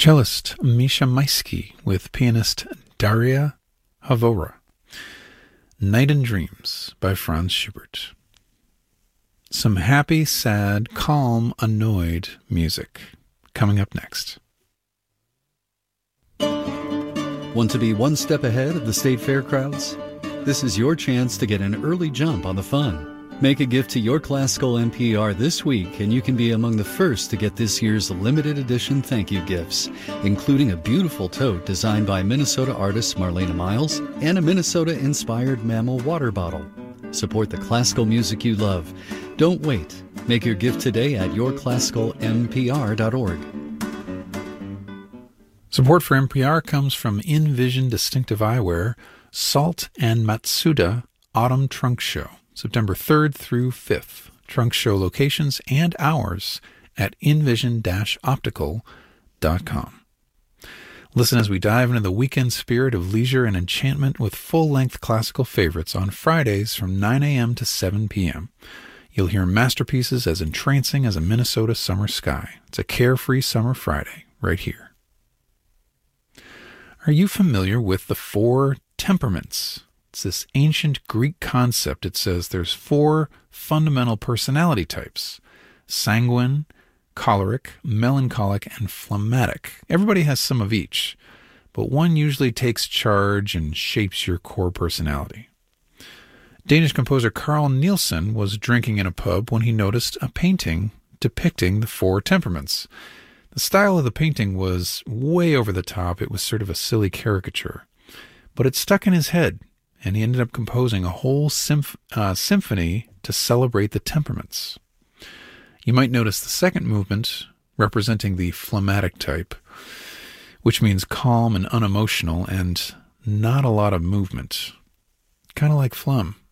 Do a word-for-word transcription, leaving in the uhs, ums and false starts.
Cellist Misha Maisky with pianist Daria Havora. Night and Dreams by Franz Schubert. Some happy, sad, calm, annoyed music coming up next. Want to be one step ahead of the state fair crowds? This is your chance to get an early jump on the fun. Make a gift to your classical N P R this week, and you can be among the first to get this year's limited edition thank you gifts, including a beautiful tote designed by Minnesota artist Marlena Miles and a Minnesota-inspired mammal water bottle. Support the classical music you love. Don't wait. Make your gift today at your classical n p r dot org. Support for N P R comes from InVision Distinctive Eyewear, Salt and Matsuda Autumn Trunk Show, September third through fifth. Trunk show locations and hours at invision dash optical dot com. Listen as we dive into the weekend spirit of leisure and enchantment with full-length classical favorites on Fridays from nine a.m. to seven p.m. You'll hear masterpieces as entrancing as a Minnesota summer sky. It's a carefree summer Friday right here. Are you familiar with the four temperaments? It's this ancient Greek concept. It says there's four fundamental personality types: sanguine, choleric, melancholic, and phlegmatic. Everybody has some of each, but one usually takes charge and shapes your core personality. Danish composer Carl Nielsen was drinking in a pub when he noticed a painting depicting the four temperaments. The style of the painting was way over the top. It was sort of a silly caricature, but it stuck in his head, and he ended up composing a whole symph- uh, symphony to celebrate the temperaments. You might notice the second movement representing the phlegmatic type, which means calm and unemotional and not a lot of movement. Kind of like phlegm.